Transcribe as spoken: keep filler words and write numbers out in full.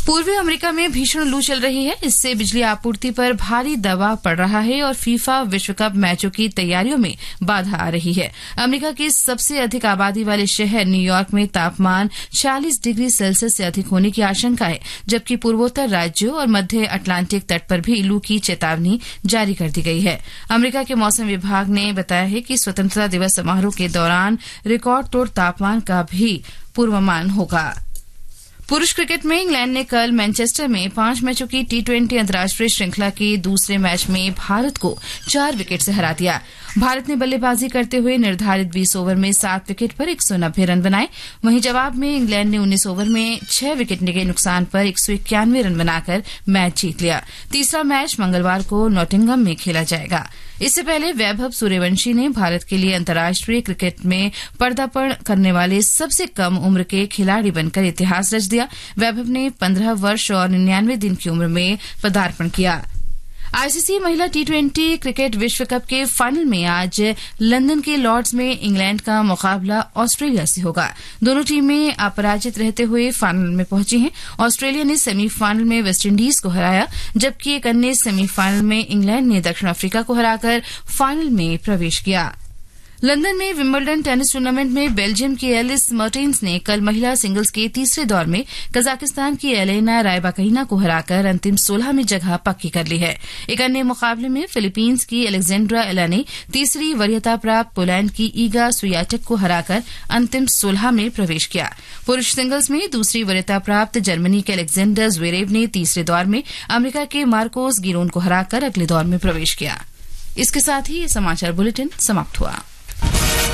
पूर्वी अमेरिका में भीषण लू चल रही है। इससे बिजली आपूर्ति पर भारी दबाव पड़ रहा है और फीफा विश्व कप मैचों की तैयारियों में बाधा आ रही है। अमेरिका के सबसे अधिक आबादी वाले शहर न्यूयॉर्क में तापमान चालीस डिग्री सेल्सियस से अधिक होने की आशंका है, जबकि पूर्वोत्तर राज्यों और मध्य अटलांटिक तट पर भी लू की चेतावनी जारी कर दी गई है। अमेरिका के मौसम विभाग ने बताया है कि स्वतंत्रता दिवस समारोह के दौरान रिकॉर्ड तोड़ तापमान का भी पूर्वानुमान होगा। पुरुष क्रिकेट में इंग्लैंड ने कल मैनचेस्टर में पांच मैचों की टी ट्वेंटी अंतर्राष्ट्रीय श्रृंखला के दूसरे मैच में भारत को चार विकेट से हरा दिया। भारत ने बल्लेबाजी करते हुए निर्धारित बीस ओवर में सात विकेट पर एक सौ नब्बे रन बनाए। वहीं जवाब में इंग्लैंड ने उन्नीस ओवर में छह विकेट के नुकसान पर एक सौ इक्यानवे रन बनाकर मैच जीत लिया। तीसरा मैच मंगलवार को नॉटिंघम में खेला जाएगा। इससे पहले वैभव सूर्यवंशी ने भारत के लिए अंतर्राष्ट्रीय क्रिकेट में पदार्पण करने वाले सबसे कम उम्र के खिलाड़ी बनकर इतिहास रच दिया। वैभव ने पंद्रह वर्ष और निन्यानवे दिन की उम्र में पदार्पण किया। आईसीसी महिला टी ट्वेंटी क्रिकेट विश्व कप के फाइनल में आज लंदन के लॉर्ड्स में इंग्लैंड का मुकाबला ऑस्ट्रेलिया से होगा। दोनों टीमें अपराजित रहते हुए फाइनल में पहुंची हैं। ऑस्ट्रेलिया ने सेमीफाइनल में वेस्टइंडीज को हराया, जबकि एक अन्य सेमीफाइनल में इंग्लैंड ने दक्षिण अफ्रीका को हराकर फाइनल में प्रवेश किया। लंदन में विंबलडन टेनिस टूर्नामेंट में बेल्जियम की एलिस मर्टेन्स ने कल महिला सिंगल्स के तीसरे दौर में कजाकिस्तान की एलेना रायबाकिना को हराकर अंतिम सोलह में जगह पक्की कर ली है। एक अन्य मुकाबले में फिलीपींस की एलेक्जेंड्रा एला ने तीसरी वरीयता प्राप्त पोलैंड की ईगा स्वियाटेक को हराकर अंतिम सोलह में प्रवेश किया। पुरुष सिंगल्स में दूसरी वरीयता प्राप्त जर्मनी के अलेक्जेंडर ज्वेरेव ने तीसरे दौर में अमेरिका के मार्कोस गिरोन को हराकर अगले दौर में प्रवेश किया। इसके साथ ही ये समाचार बुलेटिन समाप्त हुआ।